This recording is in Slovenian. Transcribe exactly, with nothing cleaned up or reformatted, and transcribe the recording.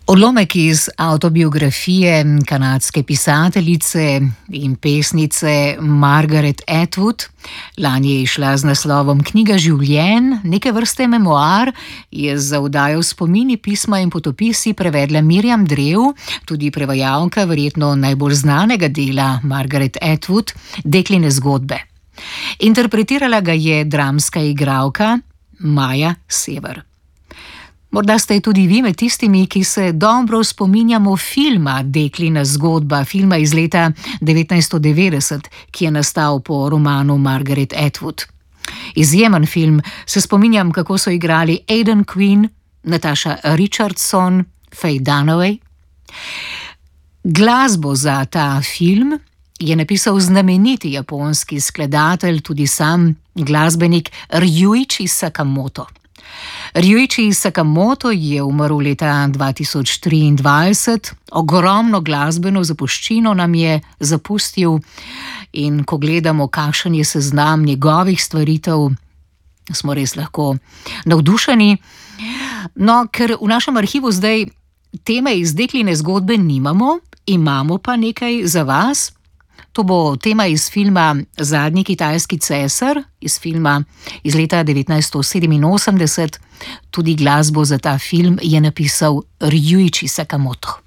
Odlomek iz avtobiografije kanadske pisateljice in pesnice Margaret Atwood. Lani je izšla z naslovom Knjiga življenj, neke vrste memoar, je za oddajo Spomini, pisma in potopisi prevedla Mirjam Drev, tudi prevajalka verjetno najbolj znanega dela Margaret Atwood, Dekline zgodbe. Interpretirala ga je dramska igralka Maja Sever. Morda ste tudi vi med tistimi, ki se dobro spominjamo filma Deklina zgodba, filma iz leta devetnajststo devetdeset, ki je nastal po romanu Margaret Atwood. Izjemen film, se spominjam, kako so igrali Aidan Quinn, Natasha Richardson, Faye Dunaway. Glasbo za ta film je napisal znameniti japonski skladatelj, tudi sam glasbenik Ryuichi Sakamoto. Ryuichi Sakamoto je umrl leta dva tisoč triindvajset, ogromno glasbeno zapuščino nam je zapustil in ko gledamo, kakšen je seznam njegovih stvaritev, smo res lahko navdušeni. No, ker v našem arhivu zdaj teme iz Dekline zgodbe nimamo, imamo pa nekaj za vas. To bo tema iz filma Zadnji kitajski cesar, iz filma iz leta devetnajststo sedeminosemdeset. Tudi glasbo za ta film je napisal Ryuichi Sakamoto.